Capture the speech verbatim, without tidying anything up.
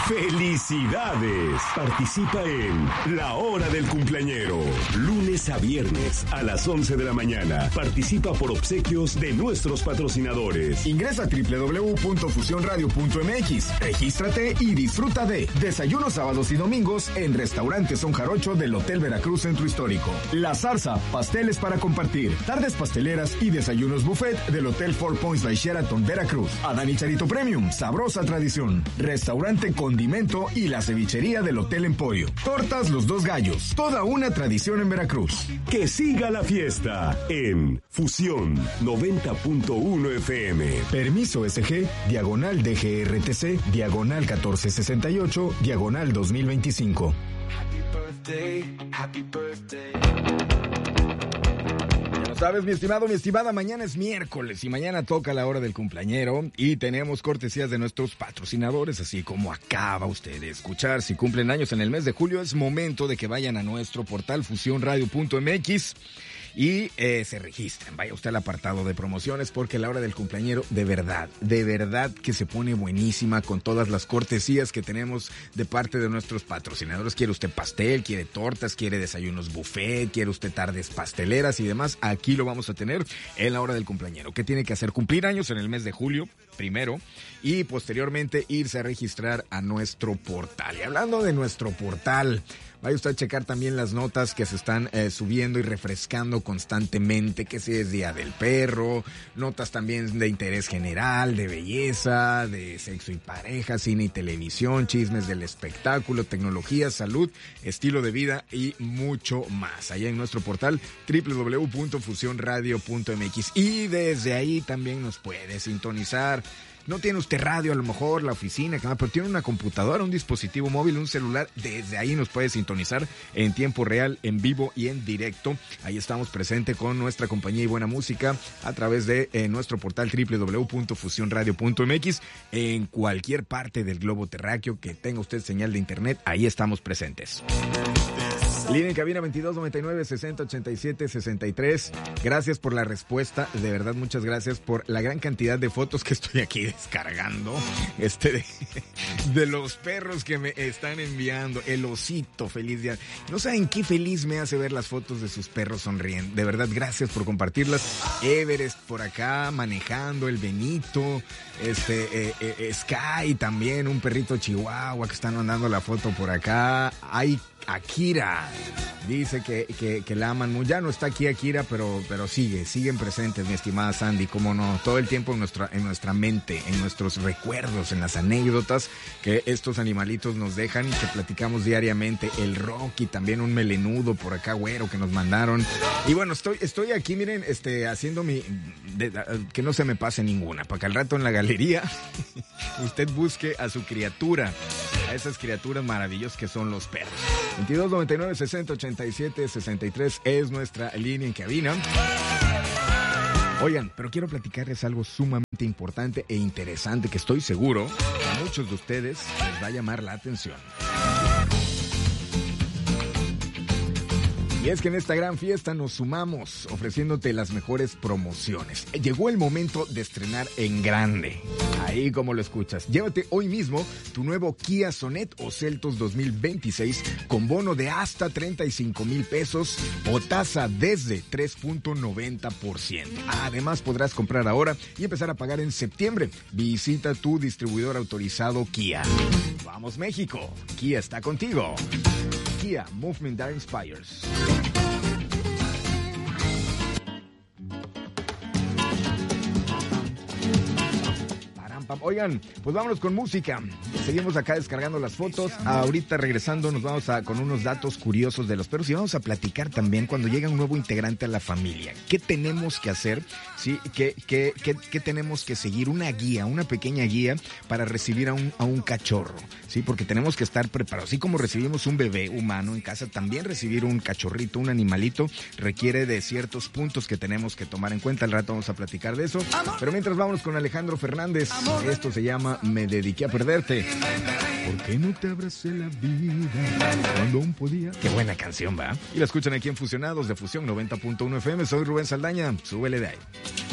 ¡Felicidades! Participa en La Hora del Cumpleañero. Lunes a viernes a las once de la mañana. Participa por obsequios de nuestros patrocinadores. Ingresa a doble u doble u doble u punto fusión radio punto m x. Regístrate y disfruta de desayunos sábados y domingos en Restaurante Son Jarocho del Hotel Veracruz Centro Histórico. La Zarza, pasteles para compartir. Tardes pasteleras y desayunos buffet del Hotel Four Points by Sheraton Veracruz. Adán y Charito Premium, sabrosa tradición. Restaurante Condimento y la cevichería del Hotel Emporio. Tortas Los Dos Gallos, toda una tradición en Veracruz. Que siga la fiesta en Fusión noventa punto uno F M. Permiso S G, diagonal D G R T C, diagonal catorce sesenta y ocho, diagonal dos mil veinticinco. Happy birthday, happy birthday. Sabes, mi estimado, mi estimada, mañana es miércoles y mañana toca la hora del cumpleañero y tenemos cortesías de nuestros patrocinadores, así como acaba usted de escuchar. Si cumplen años en el mes de julio, es momento de que vayan a nuestro portal fusión radio punto m x y eh, se registren. Vaya usted al apartado de promociones porque la hora del cumpleañero de verdad, de verdad que se pone buenísima con todas las cortesías que tenemos de parte de nuestros patrocinadores. ¿Quiere usted pastel? ¿Quiere tortas? ¿Quiere desayunos buffet? ¿Quiere usted tardes pasteleras y demás? Aquí lo vamos a tener en la hora del cumpleañero. ¿Qué tiene que hacer? Cumplir años en el mes de julio, primero, y posteriormente irse a registrar a nuestro portal. Y hablando de nuestro portal, vaya usted a checar también las notas que se están eh, subiendo y refrescando constantemente, que si es Día del Perro, notas también de interés general, de belleza, de sexo y pareja, cine y televisión, chismes del espectáculo, tecnología, salud, estilo de vida y mucho más. Allá en nuestro portal doble u doble u doble u punto fusión radio punto m x y desde ahí también nos puede sintonizar. No tiene usted radio, a lo mejor, la oficina, pero tiene una computadora, un dispositivo móvil, un celular. Desde ahí nos puede sintonizar en tiempo real, en vivo y en directo. Ahí estamos presentes con nuestra compañía y buena música a través de eh, nuestro portal doble u doble u doble u punto fusión radio punto m x. En cualquier parte del globo terráqueo que tenga usted señal de internet, ahí estamos presentes. Línea en cabina veintidós noventa y nueve sesenta ochenta y siete sesenta y tres. Gracias por la respuesta, de verdad muchas gracias por la gran cantidad de fotos que estoy aquí descargando, este de, de los perros que me están enviando. El osito, feliz día. No saben qué feliz me hace ver las fotos de sus perros sonriendo. De verdad, gracias por compartirlas. Everest por acá manejando, el Benito, este eh, eh, Sky también, un perrito chihuahua que están mandando la foto por acá. Hay Akira dice que, que, que la aman mucho. Ya no está aquí Akira, pero, pero sigue, siguen presentes, mi estimada Sandy, cómo no, todo el tiempo en nuestra, en nuestra mente, en nuestros recuerdos, en las anécdotas que estos animalitos nos dejan y que platicamos diariamente. El Rocky, también un melenudo por acá, güero, que nos mandaron. Y bueno, estoy, estoy aquí, miren, este, haciendo mi, de, de, que no se me pase ninguna, para que al rato en la galería usted busque a su criatura, a esas criaturas maravillosas que son los perros. veintidós noventa y nueve sesenta ochenta y siete sesenta y tres es nuestra línea en cabina. Oigan, pero quiero platicarles algo sumamente importante e interesante que estoy seguro a muchos de ustedes les va a llamar la atención. Y es que en esta gran fiesta nos sumamos ofreciéndote las mejores promociones. Llegó el momento de estrenar en grande. Ahí como lo escuchas. Llévate hoy mismo tu nuevo Kia Sonet o Seltos dos mil veintiséis con bono de hasta treinta y cinco mil pesos o tasa desde tres punto noventa por ciento. Además podrás comprar ahora y empezar a pagar en septiembre. Visita tu distribuidor autorizado Kia. ¡Vamos México! Kia está contigo. Kia, movement that inspires. Oigan, pues vámonos con música. Seguimos acá descargando las fotos. Ahorita regresando nos vamos a con unos datos curiosos de los perros y vamos a platicar también cuando llega un nuevo integrante a la familia. ¿Qué tenemos que hacer? ¿Sí? ¿Qué, qué, qué, qué tenemos que seguir? Una guía, una pequeña guía para recibir a un, a un cachorro, ¿sí? Porque tenemos que estar preparados. Así como recibimos un bebé humano en casa, también recibir un cachorrito, un animalito, requiere de ciertos puntos que tenemos que tomar en cuenta. Al rato vamos a platicar de eso. Pero mientras vámonos con Alejandro Fernández. Esto se llama Me dediqué a perderte. ¿Por qué no te abracé la vida cuando aún podía? Qué buena canción, ¿va? Y la escuchan aquí en Fusionados de Fusión noventa punto uno F M. Soy Rubén Saldaña. Súbele de ahí.